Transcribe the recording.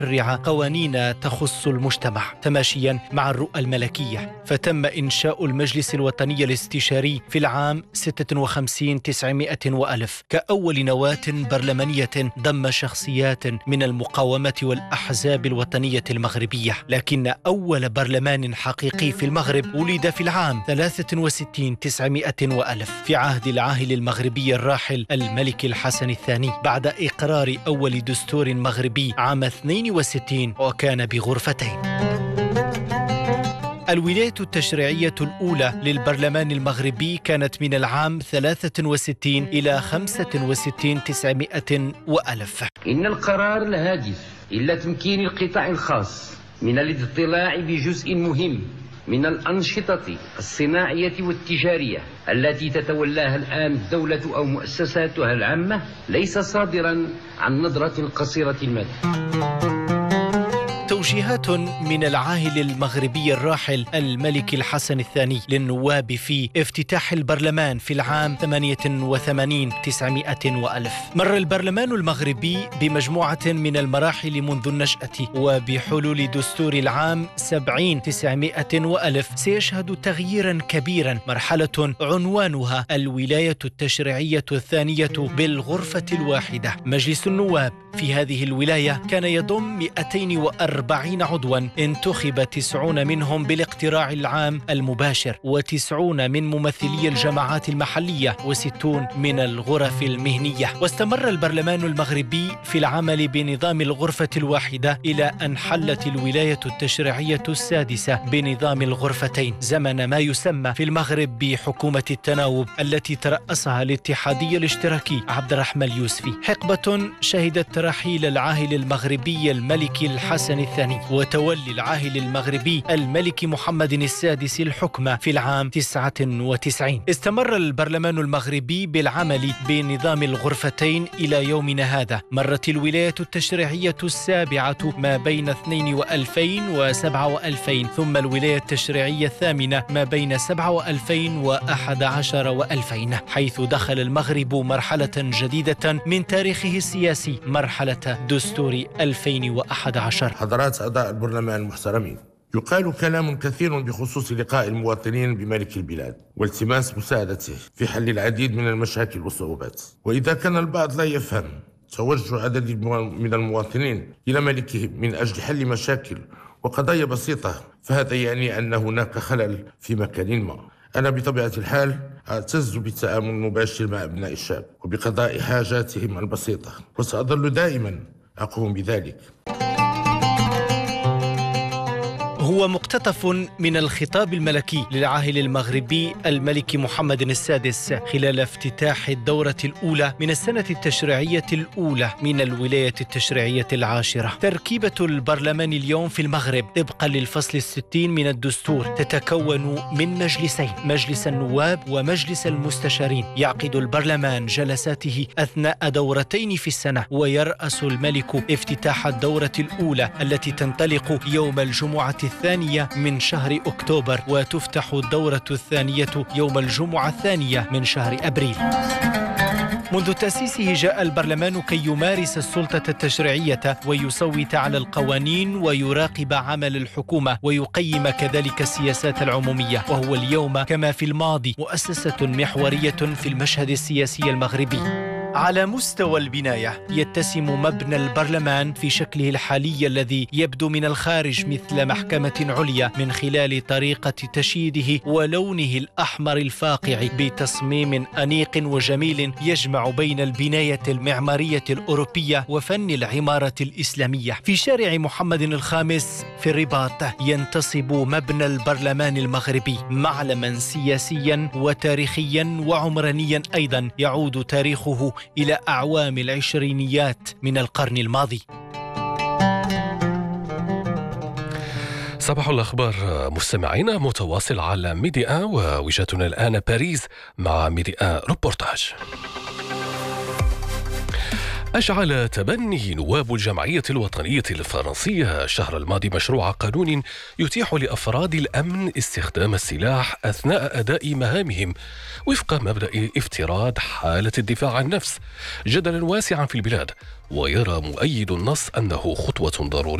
تشرع قوانين تخص المجتمع تماشيا مع الرؤى الملكية. فتم إنشاء المجلس الوطني الاستشاري في العام 56 900 وألف كأول نواة برلمانية ضم شخصيات من المقاومة والأحزاب الوطنية المغربية. لكن أول برلمان حقيقي في المغرب ولد في العام 63 900 وألف في عهد العاهل المغربي الراحل الملك الحسن الثاني، بعد إقرار أول دستور مغربي عام 62 وكان بغرفتين. الولاية التشريعية الأولى للبرلمان المغربي كانت من العام 63 إلى 65 900 وألف. إن القرار الهادف إلى تمكين القطاع الخاص من الاطلاع بجزء مهم من الأنشطة الصناعية والتجارية التي تتولاها الآن الدولة أو مؤسساتها العامة ليس صادرا عن نظرة قصيرة المدى. توجيهات من العاهل المغربي الراحل الملك الحسن الثاني للنواب في افتتاح البرلمان في العام 88 900 وألف. مر البرلمان المغربي بمجموعة من المراحل منذ النشأة، وبحلول دستور العام 70 900 وألف سيشهد تغييرا كبيرا، مرحلة عنوانها الولاية التشريعية الثانية بالغرفة الواحدة. مجلس النواب في هذه الولاية كان يضم 240 عضوا، انتخب 90 منهم بالاقتراع العام المباشر، و90 من ممثلي الجماعات المحلية، و60 من الغرف المهنية. واستمر البرلمان المغربي في العمل بنظام الغرفة الواحدة إلى أن حلت الولاية التشريعية السادسة بنظام الغرفتين، زمن ما يسمى في المغرب بحكومة التناوب التي ترأسها الاتحادي الاشتراكي عبد الرحمن اليوسفي. حقبة شهدت رحيل العاهل المغربي الملك الحسن الثاني، وتولي العاهل المغربي الملك محمد السادس الحكم في العام 99. استمر البرلمان المغربي بالعمل بنظام الغرفتين إلى يومنا هذا. مرت الولاية التشريعية السابعة ما بين 2000 و7 و2000، ثم الولاية التشريعية الثامنة ما بين 7 و2000 و11 و2000، حيث دخل المغرب مرحلة جديدة من تاريخه السياسي، مرحلة دستور 2011. حضرات أعضاء البرلمان المحترمين، يقال كلام كثير بخصوص لقاء المواطنين بملك البلاد والتماس مساعدته في حل العديد من المشاكل والصعوبات. وإذا كان البعض لا يفهم توجه عدد من المواطنين إلى ملكهم من أجل حل مشاكل وقضايا بسيطة، فهذا يعني أن هناك خلل في مكان ما. أنا بطبيعة الحال أعتز بالتعامل المباشر مع أبناء الشعب وبقضاء حاجاتهم البسيطة، وسأظل دائما أقوم بذلك. هو مقتطف من الخطاب الملكي للعاهل المغربي الملك محمد السادس خلال افتتاح الدورة الأولى من السنة التشريعية الأولى من الولاية التشريعية العاشرة. تركيبة البرلمان اليوم في المغرب طبقا للفصل 60 من الدستور تتكون من مجلسين، مجلس النواب ومجلس المستشارين. يعقد البرلمان جلساته أثناء دورتين في السنة، ويرأس الملك افتتاح الدورة الأولى التي تنطلق يوم الجمعة الثانية من شهر أكتوبر، وتفتح الدورة الثانية يوم الجمعة الثانية من شهر أبريل. منذ تأسيسه جاء البرلمان كي يمارس السلطة التشريعية ويصوت على القوانين ويراقب عمل الحكومة ويقيم كذلك السياسات العمومية، وهو اليوم كما في الماضي مؤسسة محورية في المشهد السياسي المغربي. على مستوى البناية يتسم مبنى البرلمان في شكله الحالي الذي يبدو من الخارج مثل محكمة عليا من خلال طريقة تشييده ولونه الأحمر الفاقع بتصميم أنيق وجميل يجمع بين البناية المعمارية الأوروبية وفن العمارة الإسلامية. في شارع محمد الخامس في الرباط ينتصب مبنى البرلمان المغربي، معلما سياسيا وتاريخيا وعمرانيا أيضا يعود تاريخه إلى أعوام العشرينيات من القرن الماضي. صباح الأخبار مستمعينا متواصل على ميديا، ووجهتنا الآن باريس مع ميديا روبورتاج. أشعل تبني نواب الجمعية الوطنية الفرنسية الشهر الماضي مشروع قانون يتيح لأفراد الأمن استخدام السلاح أثناء أداء مهامهم وفق مبدأ افتراض حالة الدفاع عن النفس جدلا واسعا في البلاد. ويرى مؤيد النص أنه خطوة ضرورية